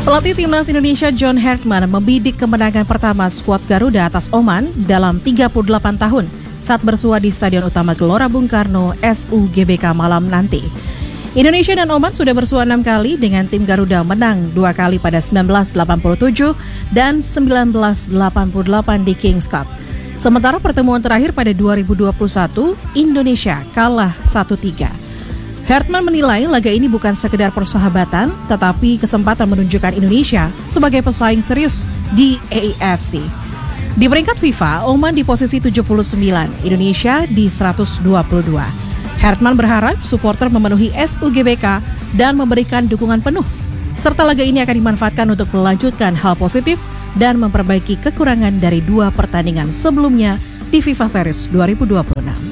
Pelatih Timnas Indonesia John Hartman membidik kemenangan pertama skuad Garuda atas Oman dalam 38 tahun saat bersua di Stadion Utama Gelora Bung Karno SUGBK malam nanti. Indonesia dan Oman sudah bersua 6 kali dengan tim Garuda menang 2 kali pada 1987 dan 1988 di Kings Cup. Sementara pertemuan terakhir pada 2021, Indonesia kalah 1-3. Hartman menilai laga ini bukan sekedar persahabatan, tetapi kesempatan menunjukkan Indonesia sebagai pesaing serius di AFC. Di peringkat FIFA, Oman di posisi 79, Indonesia di 122. Hartman berharap supporter memenuhi SUGBK dan memberikan dukungan penuh, serta laga ini akan dimanfaatkan untuk melanjutkan hal positif dan memperbaiki kekurangan dari 2 pertandingan sebelumnya di FIFA Series 2026.